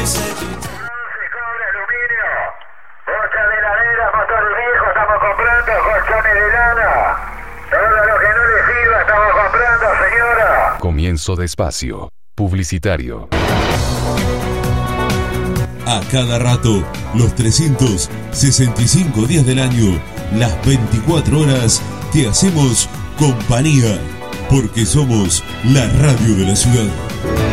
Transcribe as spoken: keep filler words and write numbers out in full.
aluminio, bocha de heladera, motor viejo, estamos comprando colchones de lana. Todo lo que no le sirva estamos comprando, señora. Comienzo de espacio publicitario. A cada rato, los trescientos sesenta y cinco días del año, las veinticuatro horas, te hacemos compañía, porque somos la radio de la ciudad.